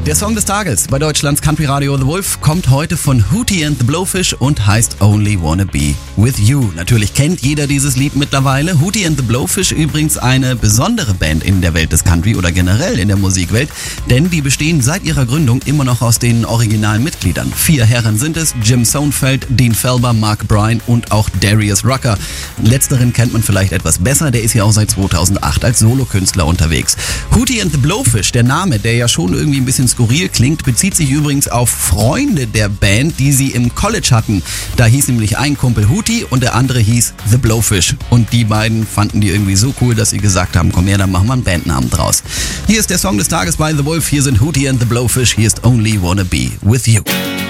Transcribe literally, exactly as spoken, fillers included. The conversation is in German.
Der Song des Tages bei Deutschlands Country Radio The Wolf kommt heute von Hootie and the Blowfish und heißt Only Wanna Be With You. Natürlich kennt jeder dieses Lied mittlerweile. Hootie and the Blowfish übrigens eine besondere Band in der Welt des Country oder generell in der Musikwelt, denn die bestehen seit ihrer Gründung immer noch aus den originalen Mitgliedern. Vier Herren sind es: Jim Sonfeld, Dean Felber, Mark Bryan und auch Darius Rucker. Letzteren kennt man vielleicht etwas besser, der ist ja auch seit zweitausendacht als Solokünstler unterwegs. Hootie and the Blowfish, der Name, der ja schon irgendwie ein bisschen skurril klingt, bezieht sich übrigens auf Freunde der Band, die sie im College hatten. Da hieß nämlich ein Kumpel Hootie und der andere hieß The Blowfish. Und die beiden fanden die irgendwie so cool, dass sie gesagt haben, komm her, dann machen wir einen Bandnamen draus. Hier ist der Song des Tages bei The Wolf. Hier sind Hootie and the Blowfish. Hier ist Only Wanna Be With You.